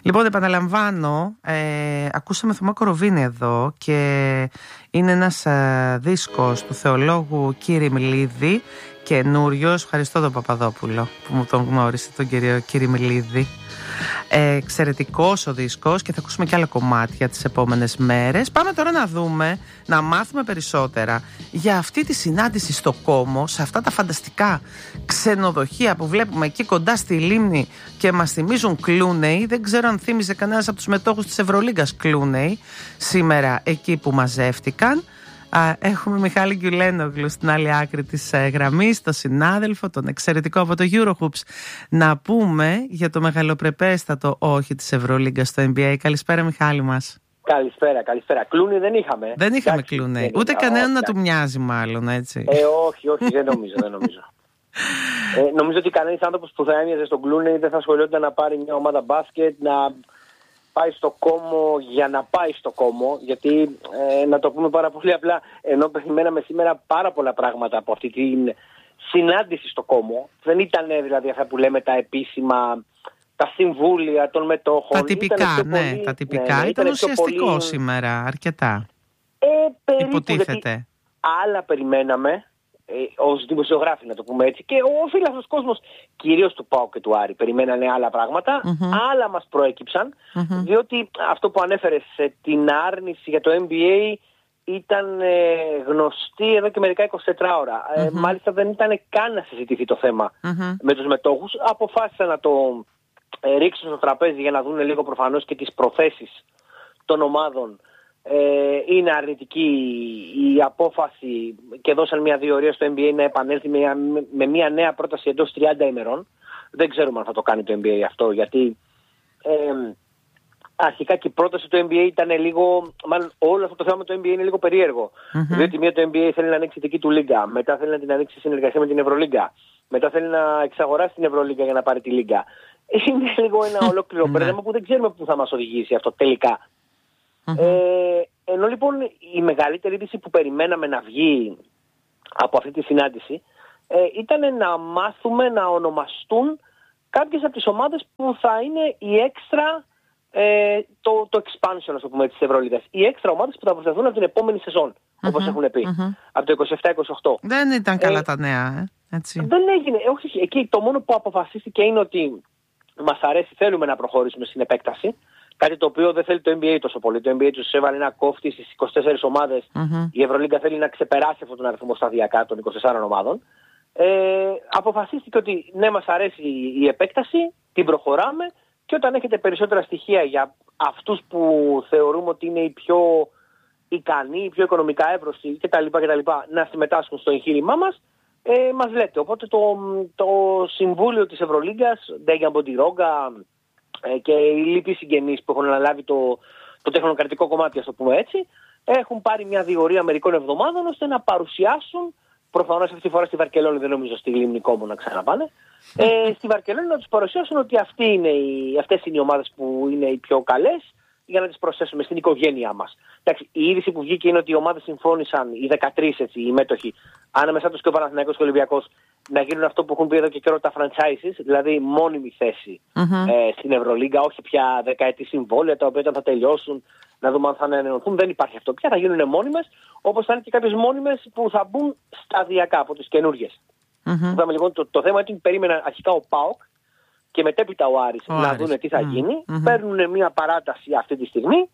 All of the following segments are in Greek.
Λοιπόν, επαναλαμβάνω, ακούσαμε Θωμά Κοροβίνη εδώ και είναι ένας δίσκος του θεολόγου Κυριμιλίδη, καινούριος. Ευχαριστώ τον Παπαδόπουλο που μου τον γνώρισε, τον κύριο Κυριμιλίδη. Εξαιρετικός ο δίσκος και θα ακούσουμε και άλλα κομμάτια τις επόμενες μέρες. Πάμε τώρα να δούμε, να μάθουμε περισσότερα για αυτή τη συνάντηση στο Κόμο, σε αυτά τα φανταστικά ξενοδοχεία που βλέπουμε εκεί κοντά στη λίμνη και μας θυμίζουν Κλούνεϊ. Δεν ξέρω αν θύμιζε κανένας από τους μετόχους της Ευρωλίγκας Κλούνεϊ σήμερα εκεί που μαζεύτηκαν. Έχουμε Μιχάλη Γκιουλένογλου στην άλλη άκρη της γραμμής, τον συνάδελφο, τον εξαιρετικό από το Eurohoops. Να πούμε για το μεγαλοπρεπέστατο όχι της Ευρωλίγκας στο NBA. Καλησπέρα, Μιχάλη μας. Καλησπέρα. Κλούνεϊ δεν είχαμε. Δεν είχαμε Κλούνεϊ. Ούτε κανέναν να του μοιάζει, μάλλον, έτσι. Όχι, δεν νομίζω. Νομίζω ότι κανένας άνθρωπος που θα έμοιαζε στον Κλούνεϊ δεν θα ασχολιόταν να πάρει μια ομάδα μπάσκετ, να πάει στο Κόμο για να πάει στο Κόμο, γιατί να το πούμε πάρα πολύ απλά, ενώ περιμέναμε σήμερα πάρα πολλά πράγματα από αυτή την συνάντηση στο Κόμο, δεν ήταν δηλαδή αυτά που λέμε τα επίσημα, τα συμβούλια των μετόχων. Τα τυπικά, τα τυπικά. Ήταν ουσιαστικό πολύ... σήμερα, αρκετά. Περίπου, υποτίθεται. Άλλα περιμέναμε, ως δημοσιογράφοι να το πούμε έτσι, και ο φίλαθλος κόσμος, κυρίως του ΠΑΟΚ και του Άρη, περιμένανε άλλα πράγματα, άλλα μας προέκυψαν, διότι αυτό που ανέφερες, την άρνηση για το NBA ήταν γνωστή εδώ και μερικά 24 ώρα. Μάλιστα δεν ήταν καν να συζητηθεί το θέμα με τους μετόχους. Αποφάσισαν να το ρίξουν στο τραπέζι για να δουν λίγο προφανώς και τις προθέσεις των ομάδων. Είναι αρνητική η απόφαση και δώσαν μια διορία στο NBA να επανέλθει με μια νέα πρόταση εντός 30 ημερών. Δεν ξέρουμε αν θα το κάνει το NBA αυτό, γιατί αρχικά και η πρόταση του NBA ήταν λίγο, μάλλον όλο αυτό το θέμα με το NBA είναι λίγο περίεργο. Διότι μία το NBA θέλει να ανοίξει δική του λίγκα, μετά θέλει να την ανοίξει συνεργασία με την Ευρωλίγκα, μετά θέλει να εξαγοράσει την Ευρωλίγκα για να πάρει τη λίγκα. Είναι λίγο ένα ολόκληρο μπέρδεμα που δεν ξέρουμε πού θα μας οδηγήσει αυτό τελικά. Ενώ λοιπόν η μεγαλύτερη είδηση που περιμέναμε να βγει από αυτή τη συνάντηση ήταν να μάθουμε να ονομαστούν κάποιες από τις ομάδες που θα είναι η έξτρα, το expansion, ας το πούμε, της Ευρωλίγκας. Οι έξτρα ομάδες που θα προσθεθούν από την επόμενη σεζόν, όπως έχουν πει, από το 27-28. Δεν ήταν καλά τα νέα, έτσι. Δεν έγινε, όχι, εκεί το μόνο που αποφασίστηκε είναι ότι μας αρέσει, θέλουμε να προχωρήσουμε στην επέκταση. Κάτι το οποίο δεν θέλει το NBA τόσο πολύ. Το NBA τους έβαλε ένα κόφτη στις 24 ομάδες. Η Ευρωλίγκα θέλει να ξεπεράσει αυτόν τον αριθμό σταδιακά των 24 ομάδων. Αποφασίστηκε ότι ναι, μας αρέσει η επέκταση, την προχωράμε, και όταν έχετε περισσότερα στοιχεία για αυτούς που θεωρούμε ότι είναι οι πιο ικανοί, οι πιο οικονομικά εύρωστοι κτλ. Να συμμετάσχουν στο εγχείρημά μας, μας λέτε. Οπότε το Συμβούλιο της Ευρωλίγκας, Ντέγιαν Μποντιρόγκα και οι λοιποί συγγενείς που έχουν αναλάβει το τεχνοκρατικό κομμάτι, ας το πούμε έτσι, έχουν πάρει μια διορία μερικών εβδομάδων ώστε να παρουσιάσουν, προφανώς αυτή τη φορά στη Βαρκελόνη, δεν νομίζω στη Λίμνη Κόμο να ξαναπάνε, στη Βαρκελόνη να τους παρουσιάσουν ότι αυτές είναι οι ομάδες που είναι οι πιο καλές, για να τις προσθέσουμε στην οικογένειά μας. Εντάξει, η είδηση που βγήκε είναι ότι οι ομάδες συμφώνησαν, οι 13 έτσι, οι μέτοχοι, ανάμεσά τους και ο Παναθηναϊκός και ο Ολυμπιακός, να γίνουν αυτό που έχουν πει εδώ και καιρό τα franchises, δηλαδή μόνιμη θέση στην Ευρωλίγκα, όχι πια δεκαετή συμβόλαια τα οποία όταν θα τελειώσουν να δούμε αν θα ανανεωθούν. Δεν υπάρχει αυτό πια, θα γίνουν μόνιμες, όπως θα είναι και κάποιες μόνιμες που θα μπουν σταδιακά από τις καινούργιες. Λοιπόν, το θέμα είναι ότι περίμεναν αρχικά ο ΠΑΟΚ και μετέπειτα ο Άρης να δούνε τι θα γίνει. Παίρνουν μια παράταση αυτή τη στιγμή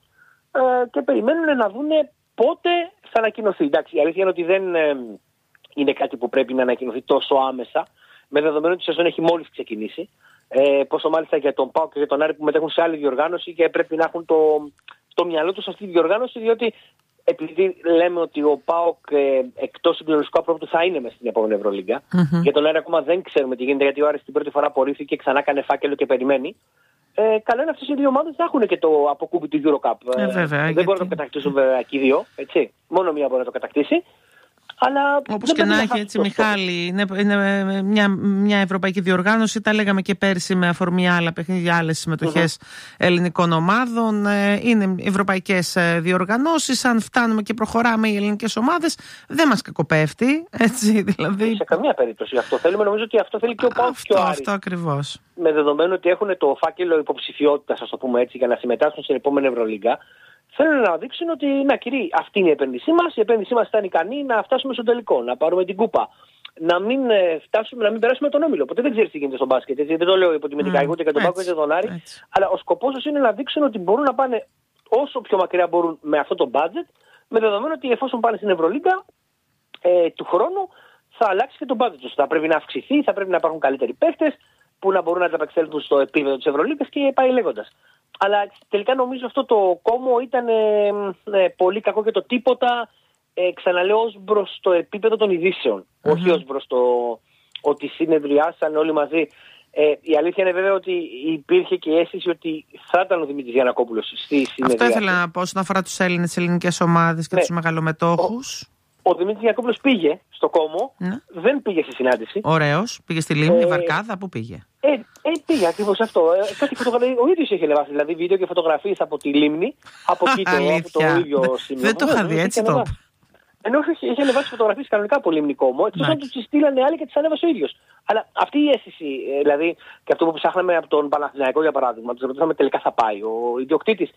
και περιμένουν να δούνε πότε θα ανακοινωθεί. Εντάξει, η αλήθεια είναι ότι δεν είναι κάτι που πρέπει να ανακοινωθεί τόσο άμεσα, με δεδομένο ότι η σεζόν έχει μόλις ξεκινήσει. Πόσο μάλιστα για τον ΠΑΟΚ και για τον Άρη που μετέχουν σε άλλη διοργάνωση και πρέπει να έχουν το μυαλό τους σε αυτή τη διοργάνωση, διότι επειδή λέμε ότι ο ΠΑΟΚ εκτός συγκλονιστικού απρόπτου θα είναι μέσα στην επόμενη Ευρωλίγκα, για τον Άρη ακόμα δεν ξέρουμε τι γίνεται, γιατί ο Άρης την πρώτη φορά απορρίφθηκε και ξανά έκανε φάκελο και περιμένει. Καλό είναι αυτές οι δύο ομάδες να έχουν και το αποκούμπι του EuroCup. Βέβαια, δεν μπορούν να το κατακτήσουν βέβαια και οι δύο, έτσι. Μόνο μία μπορεί να το κατακτήσει. Αλλά όπως και να έχει, έτσι, Μιχάλη, είναι μια ευρωπαϊκή διοργάνωση. Τα λέγαμε και πέρσι με αφορμή άλλα παιχνίδια, άλλες συμμετοχές ελληνικών ομάδων. Είναι ευρωπαϊκές διοργανώσεις. Αν φτάνουμε και προχωράμε οι ελληνικές ομάδες, δεν μας κακοπέφτει. Έτσι, δηλαδή. Σε καμία περίπτωση. Αυτό θέλουμε. Νομίζω ότι αυτό θέλει και ο ΠΑΟΚ και ο Άρης. Αυτό ακριβώς. Με δεδομένο ότι έχουν το φάκελο υποψηφιότητας, ας το πούμε έτσι, για να συμμετάσχουν στην επόμενη Ευρωλίγκα. Θέλουν να δείξουν ότι, να κύριοι, αυτή είναι η επένδυσή μας. Η επένδυσή μας ήταν ικανή να φτάσουμε στο τελικό, να πάρουμε την κούπα. Να μην περάσουμε τον όμιλο. Οπότε δεν ξέρεις τι γίνεται στο μπάσκετ. Έτσι. Δεν το λέω υποτιμητικά ούτε για τον ΠΑΟΚ ούτε για τον Άρη. Αλλά ο σκοπός τους είναι να δείξουν ότι μπορούν να πάνε όσο πιο μακριά μπορούν με αυτό το budget, με δεδομένο ότι εφόσον πάνε στην Ευρωλίγκα του χρόνου θα αλλάξει και το budget τους. Θα πρέπει να αυξηθεί, θα πρέπει να υπάρχουν καλύτεροι παίχτες που να μπορούν να ανταπεξέλθουν στο επίπεδο της Ευρωλίγκας και πάει λέγοντας. Αλλά τελικά νομίζω αυτό το κόμμο ήταν πολύ κακό και το τίποτα, ξαναλέω, ως προς το επίπεδο των ειδήσεων. Όχι ως προς το ότι συνεδριάσαν όλοι μαζί. Η αλήθεια είναι βέβαια ότι υπήρχε και η αίσθηση ότι θα ήταν ο Δημήτρης Γιαννακόπουλος στη συνεδρία. Αυτό ήθελα να πω όσον αφορά τους Έλληνες, τις ελληνικές ομάδες και τους μεγαλομετόχους. Ο Δημήτρης Γιαννακόπουλος πήγε στο κόμμο, δεν πήγε στη συνάντηση. Ωραίος, πήγε στη Λίμνη, Βαρκάδα, πού πήγε? Πήγε ακριβώς αυτό. Ο ίδιος είχε ανεβάσει, δηλαδή βίντεο και φωτογραφίες από τη Λίμνη, από εκεί το ίδιο σημείο. Δεν το είχα δει, έτσι το. Ενώ είχε ανεβάσει φωτογραφίες κανονικά από Λίμνη κόμμο, εκτός αν τους στείλανε άλλοι και τις ανέβασε ο ίδιος. Αλλά αυτή η αίσθηση, δηλαδή, και αυτό που ψάχναμε από τον Παναθηναϊκό για παράδειγμα, τους ρωτήσαμε τελικά θα πάει ο ιδιοκτήτης.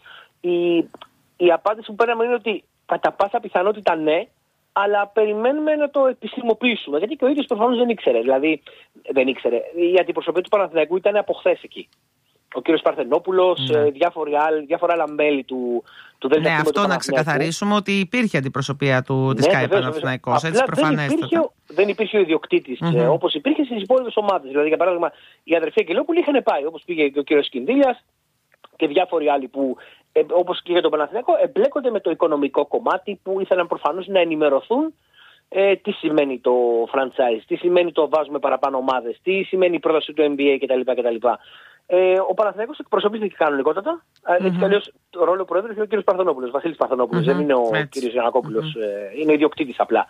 Η απάντηση που παίρναμε είναι ότι κατά πάσα πιθανότητα ναι, αλλά περιμένουμε να το επισημοποιήσουμε. Γιατί και ο ίδιος προφανώς δεν ήξερε. Δηλαδή, δεν ήξερε. Η αντιπροσωπεία του Παναθηναϊκού ήταν από χθες εκεί. Ο κύριος Παρθενόπουλος, διάφορα άλλα μέλη του ΔΕΛΤΑ. Ναι, αυτό να ξεκαθαρίσουμε ότι υπήρχε αντιπροσωπεία της ΚΑΕ Παναθηναϊκός. Έτσι, προφανέστατα. Δεν υπήρχε ο ιδιοκτήτης όπως υπήρχε στις υπόλοιπες ομάδες. Δηλαδή, για παράδειγμα, η αδερφή Αγγελόπουλη είχαν πάει, όπως πήγε και ο κύριος Κινδύλιας και διάφοροι άλλοι που, όπως και για τον Παναθηναϊκό, εμπλέκονται με το οικονομικό κομμάτι που ήθελαν προφανώς να ενημερωθούν. Τι σημαίνει το franchise, τι σημαίνει το βάζουμε παραπάνω ομάδες, τι σημαίνει η πρόταση του NBA κτλ. Ο Παναθηναϊκός εκπροσωπήθηκε κανονικότατα. Έτσι κι αλλιώς το ρόλο πρόεδρου είναι ο κύριος Παρθενόπουλος, Βασίλης Παρθενόπουλος, δεν είναι ο κύριος Γιαννακόπουλος, είναι ιδιοκτήτης απλά.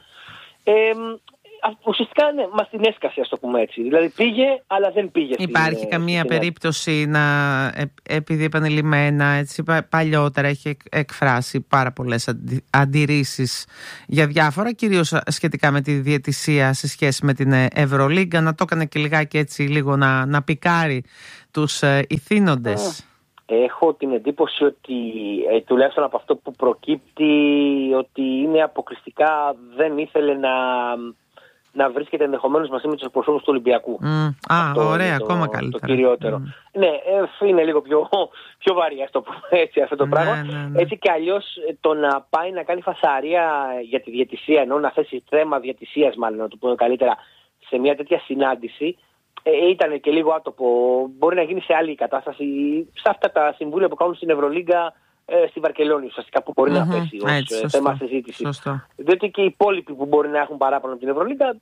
Ουσιαστικά ναι, μας την έσκασε, ας το πούμε έτσι. Δηλαδή πήγε, αλλά δεν πήγε. Υπάρχει καμία περίπτωση να, επειδή επανειλημμένα έτσι, παλιότερα έχει εκφράσει πάρα πολλές αντιρρήσεις για διάφορα, κυρίως σχετικά με τη διαιτησία σε σχέση με την Ευρωλίγκα, να το έκανε και λιγάκι έτσι λίγο να πικάρει τους ηθήνοντες? Έχω την εντύπωση ότι τουλάχιστον από αυτό που προκύπτει ότι είναι αποκλειστικά δεν ήθελε να βρίσκεται ενδεχομένως μαζί με τους εκπροσώπους του Ολυμπιακού. Ωραία, ακόμα καλύτερα. Το κυριότερο. Ναι, είναι λίγο πιο βαρύ, ας το πούμε έτσι, αυτό το πράγμα. Ναι. Έτσι κι αλλιώς το να πάει να κάνει φασαρία για τη διαιτησία, ενώ να θέσει θέμα διαιτησίας, μάλλον να το πούμε καλύτερα, σε μια τέτοια συνάντηση, ήταν και λίγο άτοπο. Μπορεί να γίνει σε άλλη κατάσταση, σε αυτά τα συμβούλια που κάνουν στην Ευρωλίγκα στη Βαρκελόνη, ουσιαστικά, που μπορεί να πέσει ως θέμα συζήτησης. Διότι και οι υπόλοιποι που μπορεί να έχουν παράπονο από την Ευρωλίγκα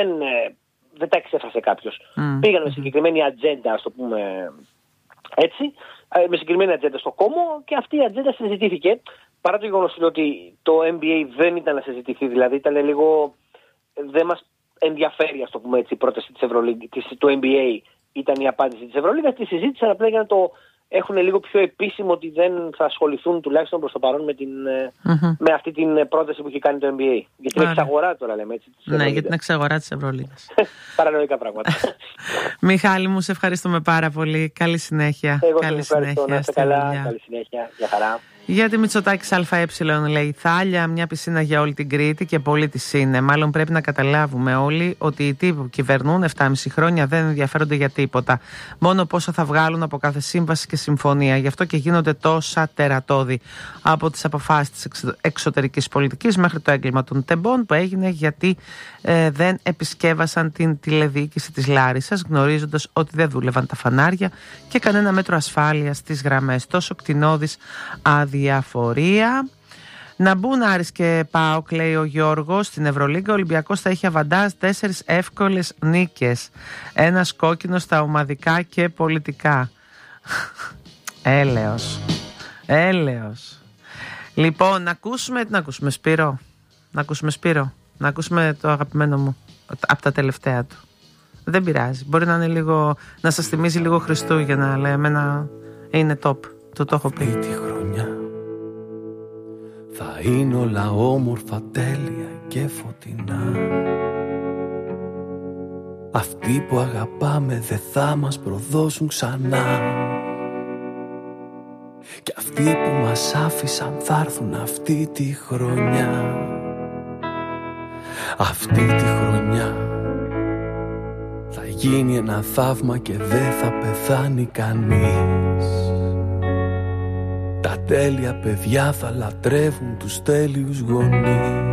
δεν τα εξέφρασε κάποιος. Πήγαν με συγκεκριμένη ατζέντα, ας το πούμε έτσι, με συγκεκριμένη ατζέντα στο κόμμο και αυτή η ατζέντα συζητήθηκε. Παρά το γεγονός ότι το NBA δεν ήταν να συζητηθεί, δηλαδή ήταν λίγο. Δεν μας ενδιαφέρει, ας το πούμε έτσι, η πρόταση του NBA ήταν η απάντηση της Ευρωλίγκας. Τη συζήτησαν απλά για να το έχουν λίγο πιο επίσημο ότι δεν θα ασχοληθούν τουλάχιστον προς το παρόν με αυτή την πρόταση που έχει κάνει το NBA. Για την εξαγορά τώρα λέμε έτσι. Ναι, για την εξαγορά της Ευρωλίγκας. Παρανοϊκά πράγματα. Μιχάλη μου, σε ευχαριστούμε πάρα πολύ. Καλή συνέχεια. Εγώ σας ευχαριστώ. Να είστε καλά. Καλή συνέχεια. Γεια χαρά. Για τη Μητσοτάκης ΑΕ λέει Θάλια, μια πισίνα για όλη την Κρήτη και πολύ της είναι. Μάλλον πρέπει να καταλάβουμε όλοι ότι οι τύποι που κυβερνούν 7,5 χρόνια δεν ενδιαφέρονται για τίποτα. Μόνο πόσο θα βγάλουν από κάθε σύμβαση και συμφωνία. Γι' αυτό και γίνονται τόσα τερατώδη. Από τις αποφάσεις της εξωτερικής πολιτικής μέχρι το έγκλημα των τεμπών που έγινε γιατί δεν επισκέβασαν την τηλεδιοίκηση της Λάρισσας, γνωρίζοντας ότι δεν δούλευαν τα φανάρια και κανένα μέτρο ασφάλειας στις γραμμές. Τόσο κτηνώδης αδιαφορία. Να μπουν Άρης και ΠΑΟΚ, λέει ο Γιώργος, στην Ευρωλίγκα. Ο Ολυμπιακός θα έχει αβαντάζ 4 εύκολες νίκες. Ένας κόκκινος στα ομαδικά και πολιτικά. Έλεος. Λοιπόν, να ακούσουμε Σπύρο. Να ακούσουμε το αγαπημένο μου από τα τελευταία του. Δεν πειράζει. Μπορεί να είναι λίγο, να σας θυμίζει λίγο Χριστούγεννα, αλλά εμένα είναι top. Το έχω πει. Αυτή τη χρονιά θα είναι όλα όμορφα, τέλεια και φωτεινά. Αυτοί που αγαπάμε δεν θα μας προδώσουν ξανά. Και αυτοί που μας άφησαν θα έρθουν αυτή τη χρονιά. Αυτή τη χρονιά θα γίνει ένα θαύμα και δεν θα πεθάνει κανείς. Τα τέλεια παιδιά θα λατρεύουν τους τέλειους γονείς.